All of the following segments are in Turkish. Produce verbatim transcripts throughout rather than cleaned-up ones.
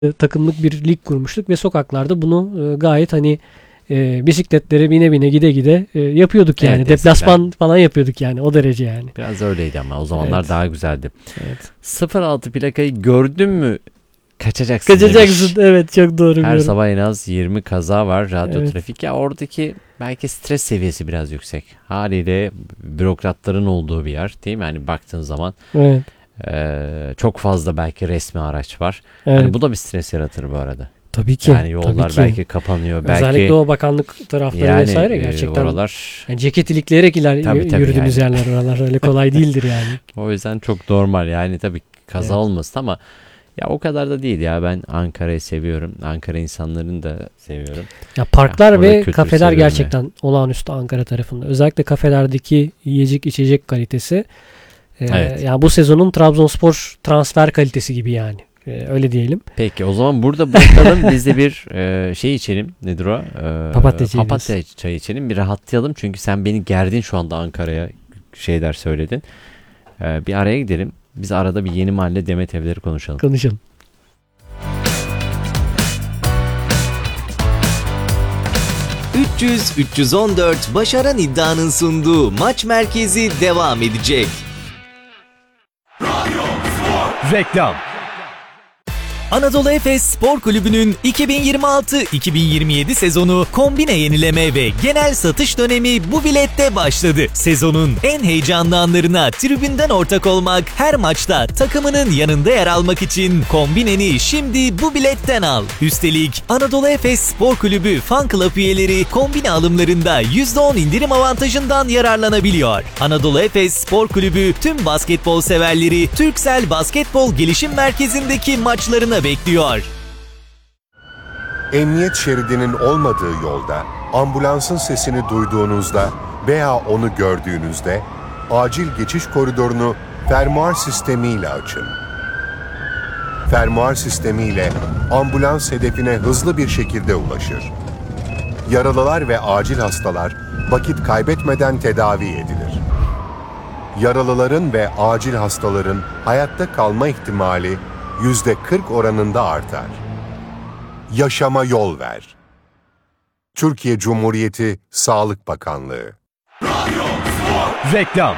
takımlık bir lig kurmuştuk ve sokaklarda bunu e, gayet hani e, bisikletlere bine bine gide gide e, yapıyorduk yani. Evet, deplasman eskiden falan yapıyorduk yani, o derece yani. Biraz öyleydi ama o zamanlar evet. Daha güzeldi. Evet. sıfır altı plakayı gördün mü kaçacaksın. Kaçacaksın demiş. Evet, çok doğru. Her biliyorum. sabah en az yirmi kaza var, radyo evet. trafik. Ya oradaki belki stres seviyesi biraz yüksek. Haliyle bürokratların olduğu bir yer değil mi? Hani baktığın zaman. Evet. Ee, çok fazla belki resmi araç var. Evet. Hani bu da bir stres yaratır bu arada. Tabii ki. Yani yollar tabii ki. belki kapanıyor. Özellikle belki, o bakanlık tarafları yani, vesaire gerçekten. Oralar, yani ceket ilikleyerek iler tabii, tabii yürüdüğümüz yani. yerler oralar. Öyle kolay değildir yani. O yüzden çok normal yani, tabii kaza evet. olmasın ama ya o kadar da değil ya. Ben Ankara'yı seviyorum. Ankara insanlarını da seviyorum. Ya parklar ya, ve kafeler gerçekten ya. olağanüstü Ankara tarafında. Özellikle kafelerdeki yiyecek içecek kalitesi. Ee, evet. Yani bu sezonun Trabzonspor transfer kalitesi gibi yani. Ee, öyle diyelim. Peki o zaman burada bırakalım. Biz de bir e, şey içelim. Nedir o? E, Papatya, papatya çayı içelim. Bir rahatlayalım. Çünkü sen beni gerdin şu anda, Ankara'ya şeyler söyledin. E, bir araya gidelim. Biz arada bir Yeni Mahalle Demet Evleri konuşalım. Konuşalım. üç yüz üç yüz on dört Başaran İddia'nın sunduğu Maç Merkezi devam edecek. Radyo Spor. Reklam. Anadolu Efes Spor Kulübü'nün iki bin yirmi altı iki bin yirmi yedi sezonu kombine yenileme ve genel satış dönemi bu bilette başladı. Sezonun en heyecanlı anlarına tribünden ortak olmak, her maçta takımının yanında yer almak için kombineni şimdi bu biletten al. Üstelik Anadolu Efes Spor Kulübü Fan Club üyeleri kombine alımlarında yüzde on indirim avantajından yararlanabiliyor. Anadolu Efes Spor Kulübü tüm basketbol severleri Turkcell Basketbol Gelişim Merkezi'ndeki maçlarına bekliyor. Emniyet şeridinin olmadığı yolda, ambulansın sesini duyduğunuzda veya onu gördüğünüzde acil geçiş koridorunu fermuar sistemiyle açın. Fermuar sistemiyle ambulans hedefine hızlı bir şekilde ulaşır. Yaralılar ve acil hastalar vakit kaybetmeden tedavi edilir. Yaralıların ve acil hastaların hayatta kalma ihtimali yüzde kırk oranında artar. Yaşama yol ver. Türkiye Cumhuriyeti Sağlık Bakanlığı. Radyo Spor. Reklam.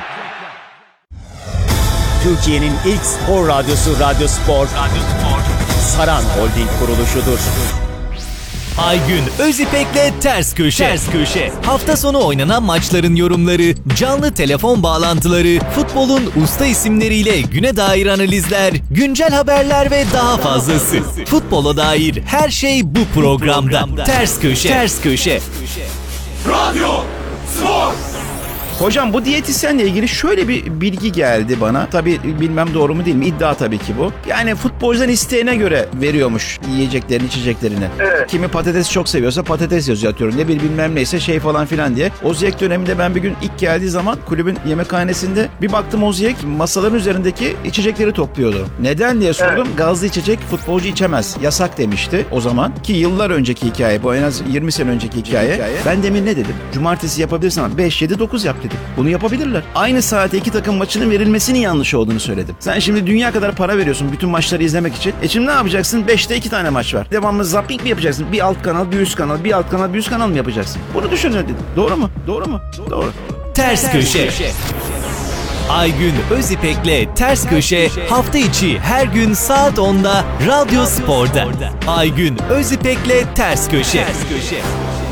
Türkiye'nin ilk spor radyosu Radyo Spor. Radyo Spor. Saran Holding kuruluşudur. Aygün Özipek'le Ters Köşe. Ters Köşe. Hafta sonu oynanan maçların yorumları, canlı telefon bağlantıları, futbolun usta isimleriyle güne dair analizler, güncel haberler ve daha fazlası. Futbola dair her şey bu programda. Ters Köşe. Ters Köşe. Radyo Spor. Hocam bu diyetisyenle ilgili şöyle bir bilgi geldi bana. Tabii bilmem doğru mu değil mi? İddia tabii ki bu. Yani futbolcudan isteğine göre veriyormuş yiyeceklerini, içeceklerini. Evet. Kimi patates çok seviyorsa patates yazıyor, atıyorum. Ne bir bilmem neyse şey falan filan diye. Oziyek döneminde ben bir gün ilk geldiği zaman kulübün yemekhanesinde bir baktım, Oziyek masaların üzerindeki içecekleri topluyordu. Neden diye sordum. Evet. Gazlı içecek futbolcu içemez. Yasak demişti o zaman. Ki yıllar önceki hikaye bu, en az yirmi sene önceki hikaye. hikaye. Ben demin ne dedim? Cumartesi yapabilirsin ama beş, yedi, dokuz yap dedim. Bunu yapabilirler. Aynı saate iki takım maçının verilmesinin yanlış olduğunu söyledim. Sen şimdi dünya kadar para veriyorsun bütün maçları izlemek için. E şimdi ne yapacaksın? beşte iki tane maç var. Devamlı zapping mi yapacaksın? Bir alt kanal, bir üst kanal, bir alt kanal, bir üst kanal mı yapacaksın? Bunu düşünün dedim. Doğru mu? Doğru mu? Doğru. Ters Köşe. Aygün Özipek'le Ters Köşe hafta içi her gün saat onda Radyo Spor'da. Aygün Özipek'le Ters Köşe. Ters Köşe.